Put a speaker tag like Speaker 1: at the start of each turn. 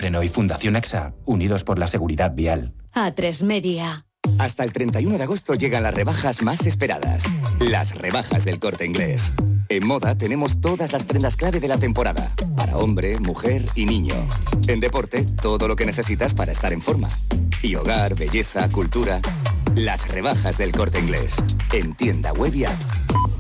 Speaker 1: Freno y Fundación AXA, unidos por la seguridad vial.
Speaker 2: A3 Media.
Speaker 3: Hasta el 31 de agosto llegan las rebajas más esperadas. Las rebajas del Corte Inglés. En moda tenemos todas las prendas clave de la temporada. Para hombre, mujer y niño. En deporte, todo lo que necesitas para estar en forma. Y hogar, belleza, cultura. Las rebajas del Corte Inglés. En tienda web y app.